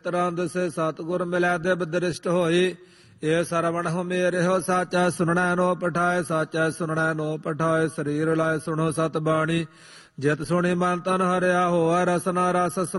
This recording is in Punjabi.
ਤਰ੍ਹਾਂ ਦਸੇ ਸਤਿਗੁਰ ਮਿਲੈ ਦਿਵ ਦ੍ਰਿਸ਼ਟ ਹੋਈ। ਇਹ ਸਰਵਣ ਹੋ ਮੇਰੇ ਹੋ ਸਾਚਾ ਸੁਣਨੈ ਨੋ ਪਠਾਏ। ਸਾਚਾ ਸੁਣਨੈ ਨੋ ਪਠਾਏ ਸਰੀਰ ਲਾਇ ਸੁਣੋ ਸਤ ਬਾਣੀ। ਜਿਤ ਸੁਣੀ ਮਨ ਤਨ ਹਰਿਆ ਹੋਆ ਰਸਨਾ ਰਸ